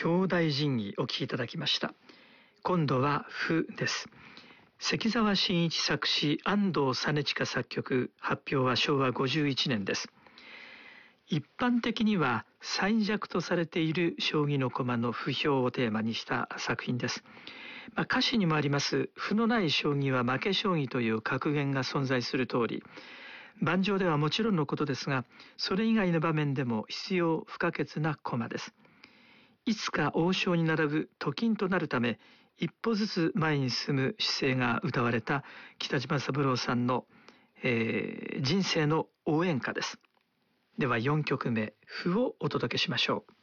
兄弟仁義お聴きいただきました。今度は譜です。関澤真一作詞、安藤実親作曲、発表は昭和51年です。一般的には最弱とされている将棋の駒の譜表をテーマにした作品です。歌詞にもあります譜のない将棋は負け将棋という格言が存在する通り、盤上ではもちろんのことですが、それ以外の場面でも必要不可欠な駒です。いつか王将に並ぶと金となるため、一歩ずつ前に進む姿勢が歌われた北島三郎さんの、人生の応援歌です。では4曲目、譜をお届けしましょう。